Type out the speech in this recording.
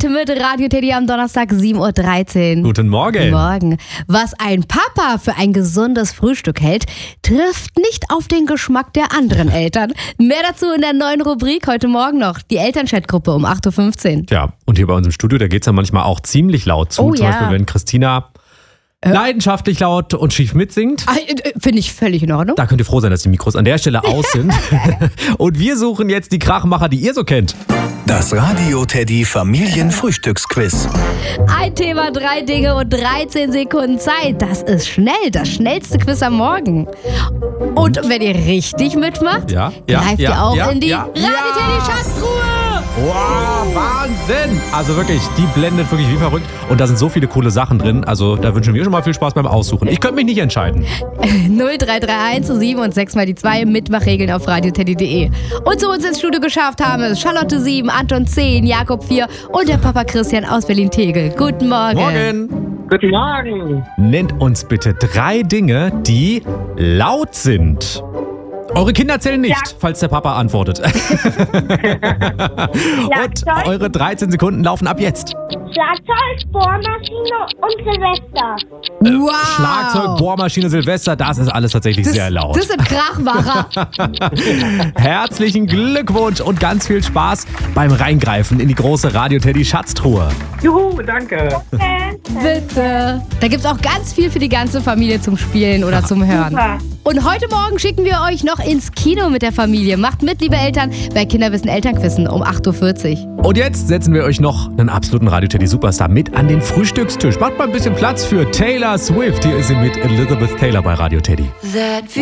Heute mit Radio Teddy am Donnerstag 7.13 Uhr. Guten Morgen. Guten Morgen. Was ein Papa für ein gesundes Frühstück hält, trifft nicht auf den Geschmack der anderen Eltern. Mehr dazu in der neuen Rubrik heute Morgen noch. Die Elternchat-Gruppe um 8.15 Uhr. Ja, und hier bei uns im Studio, da geht es ja manchmal auch ziemlich laut zu. Oh, Zum ja. Beispiel, wenn Christina leidenschaftlich laut und schief mitsingt. Finde ich völlig in Ordnung. Da könnt ihr froh sein, dass die Mikros an der Stelle aus sind. Und wir suchen jetzt die Krachmacher, die ihr so kennt. Das Radio Teddy Familienfrühstücksquiz. Ein Thema, 3 Dinge und 13 Sekunden Zeit. Das ist schnell, das schnellste Quiz am Morgen. Und wenn ihr richtig mitmacht, greift ihr auch in die Radio Teddy Schatztruhe. Wow, Wahnsinn! Also wirklich, die blendet wirklich wie verrückt. Und da sind so viele coole Sachen drin. Also da wünschen wir schon mal viel Spaß beim Aussuchen. Ich könnte mich nicht entscheiden. 0331 7 und 6 mal die 2 Mitmachregeln auf radioteddy.de. Und zu uns ins Studio geschafft haben es Charlotte 7, Anton 10, Jakob 4 und der Papa Christian aus Berlin-Tegel. Guten Morgen. Morgen! Guten Morgen. Nennt uns bitte 3 Dinge, die laut sind. Eure Kinder zählen nicht, falls der Papa antwortet. Und eure 13 Sekunden laufen ab jetzt. Schlagzeug, Bohrmaschine und Silvester. Wow. Schlagzeug, Bohrmaschine, Silvester, das ist alles tatsächlich sehr laut. Das sind Krachmacher. Herzlichen Glückwunsch und ganz viel Spaß beim Reingreifen in die große Radio Teddy Schatztruhe. Juhu, danke. Bitte. Da gibt es auch ganz viel für die ganze Familie zum Spielen oder zum Hören. Super. Und heute Morgen schicken wir euch noch ins Kino mit der Familie. Macht mit, liebe Eltern, bei Kinderwissen Elternquissen um 8.40 Uhr. Und jetzt setzen wir euch noch einen absoluten Radio Teddy Superstar mit an den Frühstückstisch. Macht mal ein bisschen Platz für Taylor Swift. Hier ist sie mit Elizabeth Taylor bei Radio Teddy.